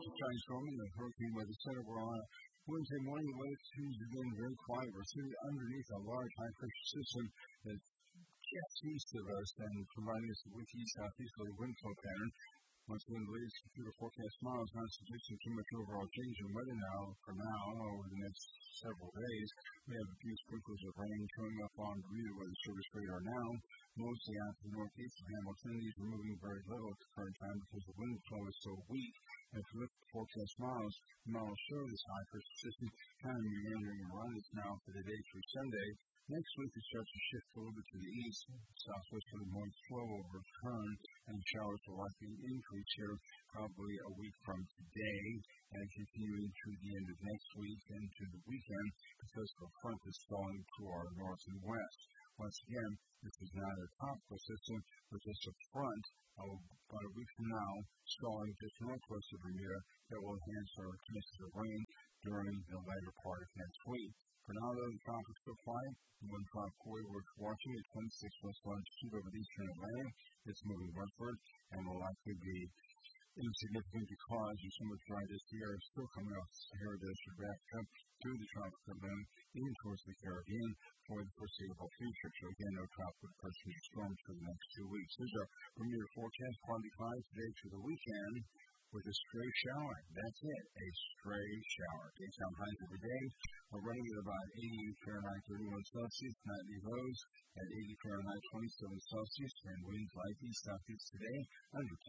Giant storm in the hurricane weather center. We're on Wednesday morning. The weather continues to be very quiet. We're sitting underneath a large high-pressure system that's just east of us and providing us with east-southeasterly wind flow pattern. Once again, the latest computer forecast models not suggesting too much overall change in weather for now, over the next several days. We have a few sprinkles of rain showing up on Bermuda where the service radar now, mostly out to the northeast of Hamilton. These are moving very little at the current time because the wind flow is so weak. And if you look at the forecast models, the models show this high-pressure system kind of meandering around us now for the day through Sunday. Next week, it starts to shift a little bit to the east. Southwesterly moist flow will return, and showers will likely increase here probably a week from today and continuing through the end of next week into the weekend because the front is falling to our north and west. Once again, this is not a tropical system, but just a front about a week from now stalling just northwest of Bermuda that will enhance our chances of rain during the later part of next week. For now, though, the tropics still flying. The one tropical wave we're watching at 26 west longitude over the eastern Atlantic. It's moving westward and will likely be insignificant because there's so much dry this year still coming off the Sahara Desert back up through the tropical zone in towards the Caribbean for the foreseeable future. So again, no tropical depression or storms for the next 2 weeks. Here's our Bermuda forecast. Quantity clouds today through the weekend with a stray shower. That's it, a stray shower. Daytime highs every day are running at about 80 Fahrenheit, 31 Celsius. Nightly lows at 80 Fahrenheit, 27 Celsius. And winds like east southeast today under